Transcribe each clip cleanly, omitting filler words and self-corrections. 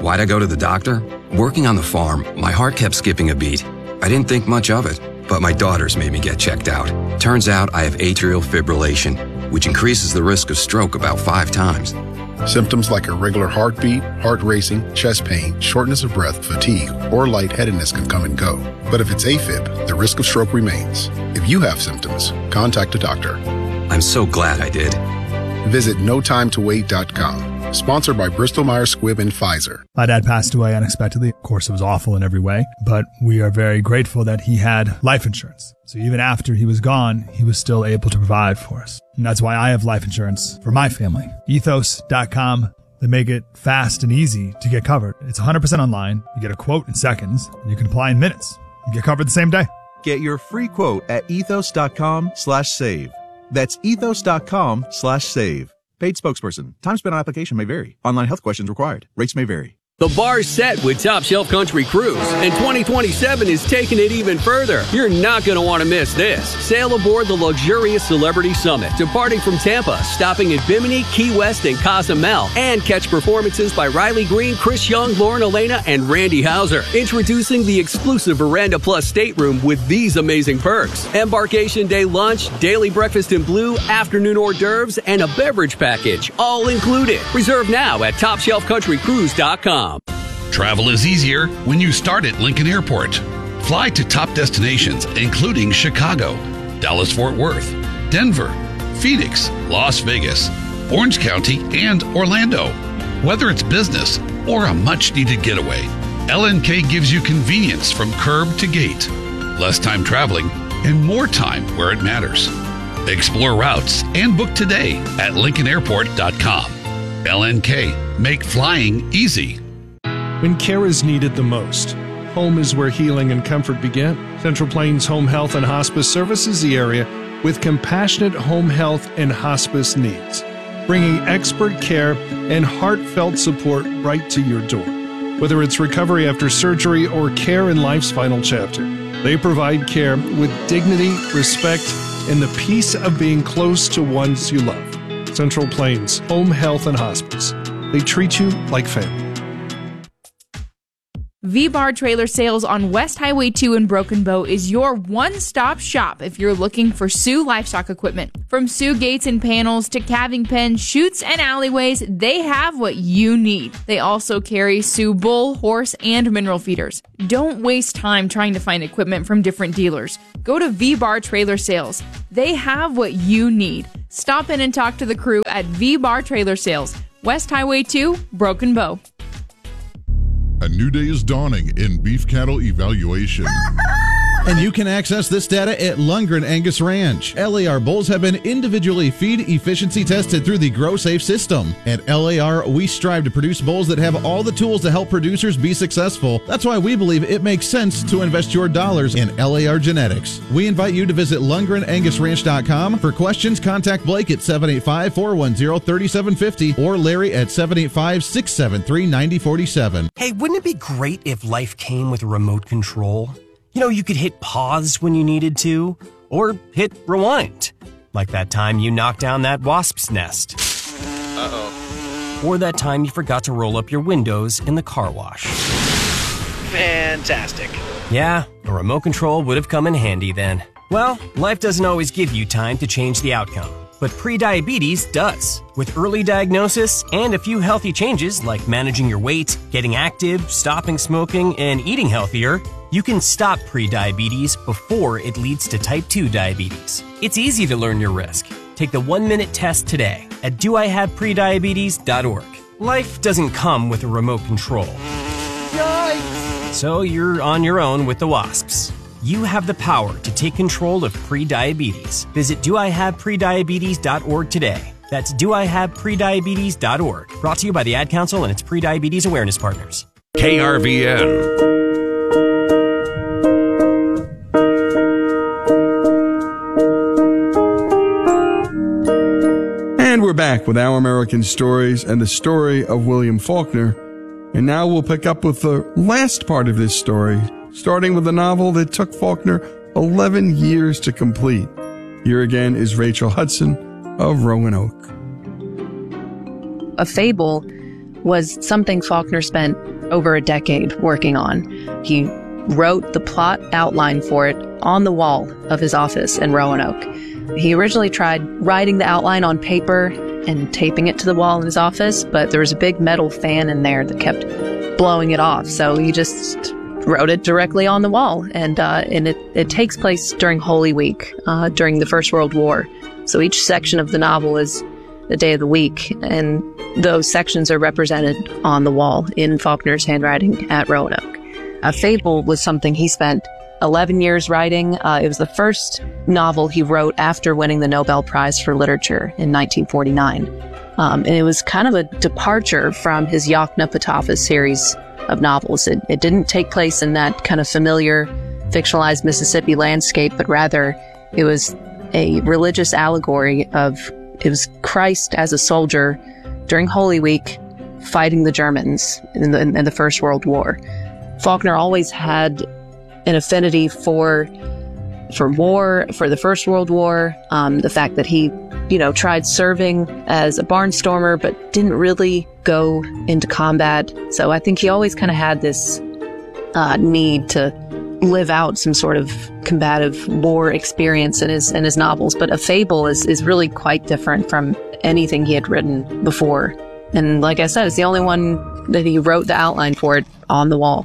Why'd I go to the doctor? Working on the farm, my heart kept skipping a beat. I didn't think much of it, but my daughters made me get checked out. Turns out I have atrial fibrillation, which increases the risk of stroke about 5 times. Symptoms like irregular heartbeat, heart racing, chest pain, shortness of breath, fatigue, or lightheadedness can come and go. But if it's AFib, the risk of stroke remains. If you have symptoms, contact a doctor. I'm so glad I did. Visit notimetowait.com. Sponsored by Bristol-Myers Squibb and Pfizer. My dad passed away unexpectedly. Of course, it was awful in every way, but we are very grateful that he had life insurance. So even after he was gone, he was still able to provide for us. And that's why I have life insurance for my family. Ethos.com. They make it fast and easy to get covered. It's 100% online. You get a quote in seconds. And you can apply in minutes. You get covered the same day. Get your free quote at ethos.com/save. That's ethos.com/save. Paid spokesperson. Time spent on application may vary. Online health questions required. Rates may vary. The bar's set with Top Shelf Country Cruise, and 2027 is taking it even further. You're not going to want to miss this. Sail aboard the luxurious Celebrity Summit, departing from Tampa, stopping at Bimini, Key West, and Cozumel, and catch performances by Riley Green, Chris Young, Lauren Elena, and Randy Hauser. Introducing the exclusive Veranda Plus stateroom with these amazing perks: embarkation day lunch, daily breakfast in blue, afternoon hors d'oeuvres, and a beverage package, all included. Reserve now at TopShelfCountryCruise.com. Travel is easier when you start at Lincoln Airport. Fly to top destinations, including Chicago, Dallas-Fort Worth, Denver, Phoenix, Las Vegas, Orange County, and Orlando. Whether it's business or a much-needed getaway, LNK gives you convenience from curb to gate, less time traveling, and more time where it matters. Explore routes and book today at LincolnAirport.com. LNK, make flying easy. When care is needed the most, home is where healing and comfort begin. Central Plains Home Health and Hospice services the area with compassionate home health and hospice needs, bringing expert care and heartfelt support right to your door. Whether it's recovery after surgery or care in life's final chapter, they provide care with dignity, respect, and the peace of being close to ones you love. Central Plains Home Health and Hospice. They treat you like family. V-Bar Trailer Sales on West Highway 2 in Broken Bow is your one-stop shop if you're looking for Sioux livestock equipment. From Sioux gates and panels to calving pens, chutes, and alleyways, they have what you need. They also carry Sioux bull, horse, and mineral feeders. Don't waste time trying to find equipment from different dealers. Go to V-Bar Trailer Sales. They have what you need. Stop in and talk to the crew at V-Bar Trailer Sales, West Highway 2, Broken Bow. A new day is dawning in beef cattle evaluation. And you can access this data at Lundgren Angus Ranch. LAR bulls have been individually feed efficiency tested through the GrowSafe system. At LAR, we strive to produce bulls that have all the tools to help producers be successful. That's why we believe it makes sense to invest your dollars in LAR genetics. We invite you to visit LundgrenAngusRanch.com. For questions, contact Blake at 785-410-3750 or Larry at 785-673-9047. Hey, wouldn't it be great if life came with a remote control? You know, you could hit pause when you needed to, or hit rewind. Like that time you knocked down that wasp's nest. Uh-oh. Or that time you forgot to roll up your windows in the car wash. Fantastic. Yeah, a remote control would have come in handy then. Well, life doesn't always give you time to change the outcome, but prediabetes does. With early diagnosis and a few healthy changes like managing your weight, getting active, stopping smoking, and eating healthier, you can stop prediabetes before it leads to type 2 diabetes. It's easy to learn your risk. Take the 1-minute test today at doihaveprediabetes.org. Life doesn't come with a remote control. Yikes! So you're on your own with the wasps. You have the power to take control of prediabetes. Visit doihaveprediabetes.org today. That's doihaveprediabetes.org. Brought to you by the Ad Council and its Prediabetes Awareness Partners. KRVN. And we're back with Our American Stories and the story of William Faulkner. And now we'll pick up with the last part of this story, starting with a novel that took Faulkner 11 years to complete. Here again is Rachel Hudson of Roanoke. A fable was something Faulkner spent over a decade working on. He wrote the plot outline for it on the wall of his office in Roanoke. He originally tried writing the outline on paper and taping it to the wall in his office, but there was a big metal fan in there that kept blowing it off. So he just wrote it directly on the wall. And it takes place during Holy Week, during the First World War. So each section of the novel is the day of the week, and those sections are represented on the wall in Faulkner's handwriting at Roanoke. A Fable was something he spent 11 years writing. It was the first novel he wrote after winning the Nobel Prize for Literature in 1949. And it was kind of a departure from his Yoknapatawpha series of novels. It didn't take place in that kind of familiar, fictionalized Mississippi landscape, but rather it was a religious allegory it was Christ as a soldier during Holy Week fighting the Germans in the First World War. Faulkner always had an affinity for war, for the First World War, the fact that he, tried serving as a barnstormer, but didn't really go into combat. So I think he always kind of had this need to live out some sort of combative war experience in his novels. But A Fable is really quite different from anything he had written before. And like I said, it's the only one that he wrote the outline for it on the wall.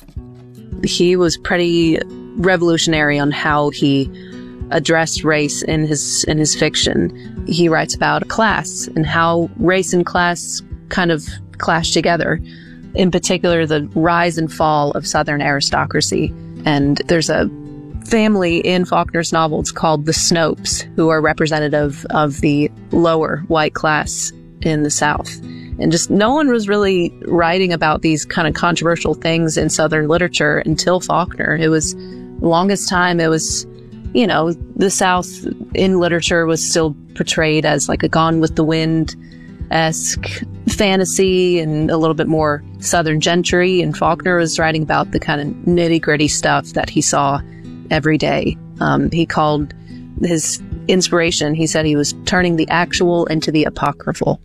He was pretty revolutionary on how he addressed race in his fiction. He writes about a class and how race and class kind of clash together. In particular, the rise and fall of Southern aristocracy. And there's a family in Faulkner's novels called the Snopes, who are representative of the lower white class in the South. And just no one was really writing about these kind of controversial things in Southern literature until Faulkner. It was the longest time it was, the South in literature was still portrayed as like a Gone with the Wind-esque fantasy and a little bit more Southern gentry. And Faulkner was writing about the kind of nitty-gritty stuff that he saw every day. He called his inspiration, he said he was turning the actual into the apocryphal.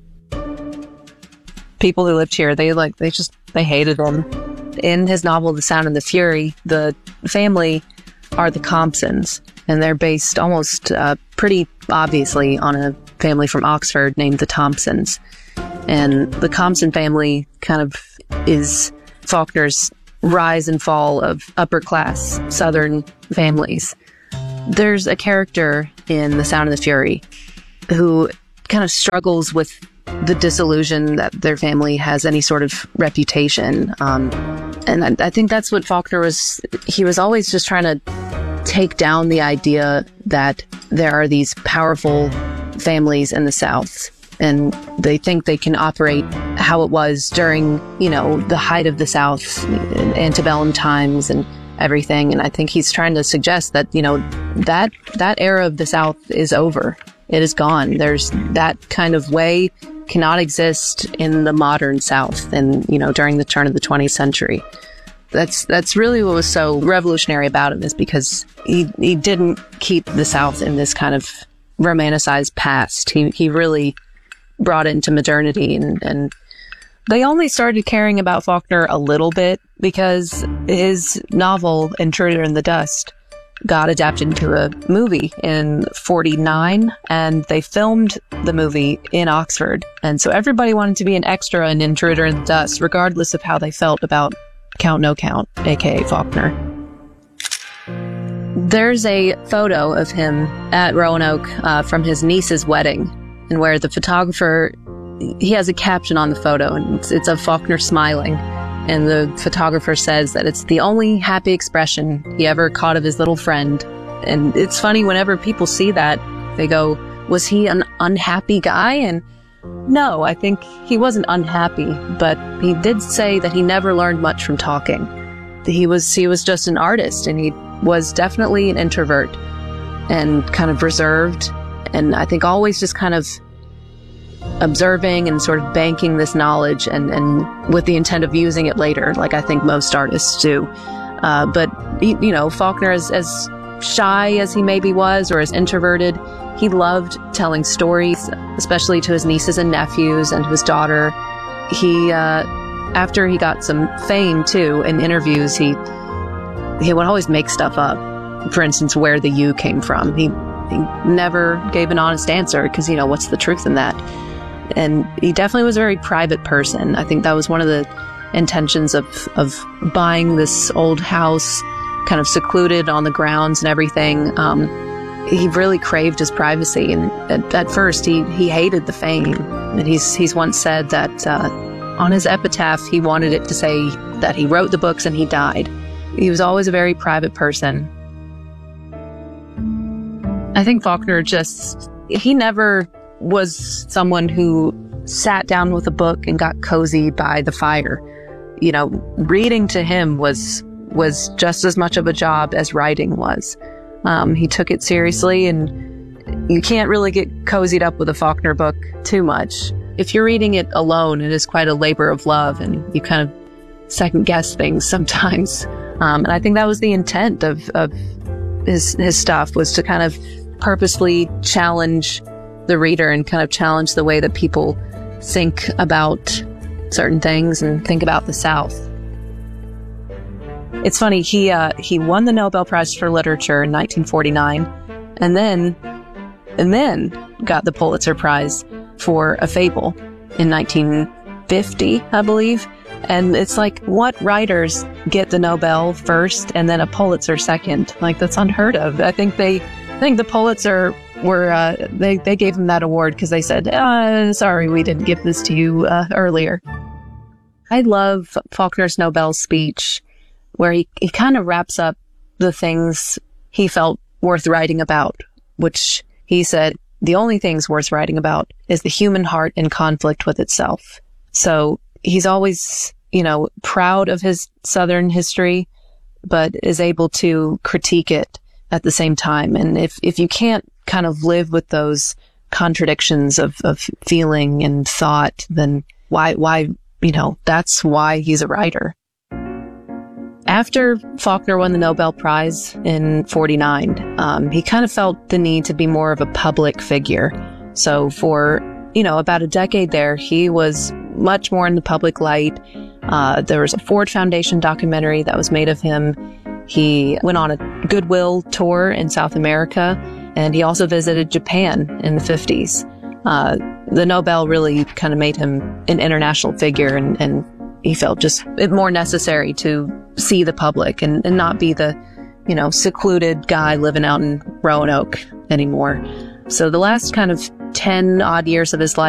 People who lived here, they hated him. In his novel, The Sound and the Fury, the family are the Compsons, and they're based almost pretty obviously on a family from Oxford named the Thompsons. And the Compson family kind of is Faulkner's rise and fall of upper-class Southern families. There's a character in The Sound and the Fury who kind of struggles with the disillusion that their family has any sort of reputation. And I think that's what Faulkner he was always just trying to take down the idea that there are these powerful families in the South, and they think they can operate how it was during, the height of the South, antebellum times and everything. And I think he's trying to suggest that, that era of the South is over. It is gone. There's that kind of way cannot exist in the modern South and, during the turn of the 20th century. That's really what was so revolutionary about him, is because he didn't keep the South in this kind of romanticized past. He really brought it into modernity, and they only started caring about Faulkner a little bit because his novel Intruder in the Dust got adapted into a movie in 1949, and they filmed the movie in Oxford. And so everybody wanted to be an extra in Intruder in the Dust, regardless of how they felt about Count No Count, aka Faulkner. There's a photo of him at Roanoke from his niece's wedding, and where the photographer, he has a caption on the photo, and it's of Faulkner smiling. And the photographer says that it's the only happy expression he ever caught of his little friend. And it's funny, whenever people see that, they go, was he an unhappy guy? And no, I think he wasn't unhappy, but he did say that he never learned much from talking. He was just an artist, and he was definitely an introvert and kind of reserved. And I think always just kind of observing and sort of banking this knowledge and with the intent of using it later, like I think most artists do. But, Faulkner, as shy as he maybe was, or as introverted, he loved telling stories, especially to his nieces and nephews and to his daughter. he, after he got some fame too, in interviews, he would always make stuff up. For instance, where the U came from. He never gave an honest answer because, what's the truth in that? And he definitely was a very private person. I think that was one of the intentions of buying this old house, kind of secluded on the grounds and everything. He really craved his privacy, and at first he hated the fame. And he's once said that on his epitaph he wanted it to say that he wrote the books and he died. He was always a very private person. I think Faulkner he never was someone who sat down with a book and got cozy by the fire. Reading to him was just as much of a job as writing was. He took it seriously, and you can't really get cozied up with a Faulkner book too much. If you're reading it alone, it is quite a labor of love, and you kind of second guess things sometimes. And I think that was the intent of his stuff, was to kind of purposely challenge the reader and kind of challenge the way that people think about certain things and think about the South. It's funny, he won the Nobel Prize for Literature in 1949, and then got the Pulitzer Prize for A Fable in 1950, I believe. And it's like, what writers get the Nobel first and then a Pulitzer second? Like, that's unheard of. I think the Pulitzer were, they gave him that award because they said, sorry, we didn't give this to you earlier. I love Faulkner's Nobel speech, where he kind of wraps up the things he felt worth writing about, which he said, the only things worth writing about is the human heart in conflict with itself. So he's always, proud of his Southern history, but is able to critique it at the same time. And if you can't kind of live with those contradictions of feeling and thought, then why, that's why he's a writer. After Faulkner won the Nobel Prize in 1949, he kind of felt the need to be more of a public figure. So for, about a decade there, he was much more in the public light. There was a Ford Foundation documentary that was made of him. He went on a goodwill tour in South America, and he also visited Japan in the 50s. The Nobel really kind of made him an international figure, and he felt just more necessary to see the public and not be the, secluded guy living out in Roanoke anymore. So the last kind of 10 odd years of his life